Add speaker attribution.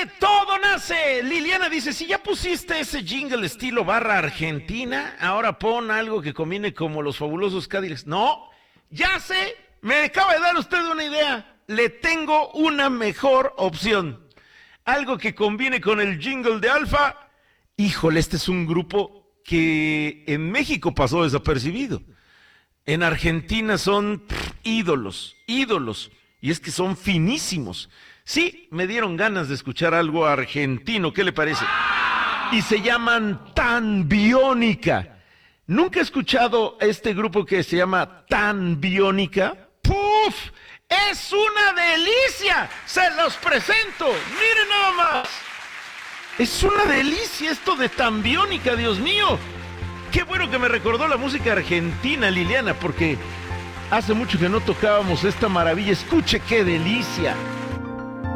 Speaker 1: de todo nace. Liliana dice, si ya pusiste ese jingle estilo barra Argentina, ahora pon algo que combine como los fabulosos Cadillacs. No, ya sé, me acaba de dar usted una idea. Le tengo una mejor opción. Algo que combine con el jingle de Alfa. Híjole, este es un grupo que en México pasó desapercibido. En Argentina son ídolos. Y es que son finísimos. Sí, me dieron ganas de escuchar algo argentino, ¿qué le parece? Y se llaman Tan Biónica. ¿Nunca he escuchado este grupo que se llama Tan Biónica? ¡Puf! ¡Es una delicia! ¡Se los presento! ¡Miren nada más! Es una delicia esto de Tan Biónica, Dios mío. Qué bueno que me recordó la música argentina, Liliana, porque hace mucho que no tocábamos esta maravilla. Escuche qué delicia.